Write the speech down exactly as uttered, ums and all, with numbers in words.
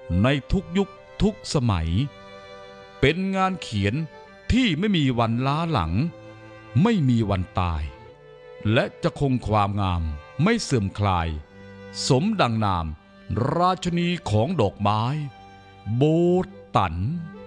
ในทุกยุคทุกสมัยเป็นงานเขียนที่ไม่มีวันล้าหลังไม่มีวันตายและจะคงความงามไม่เสื่อมคลายสมดังนามราชินีของดอกไม้โบตัน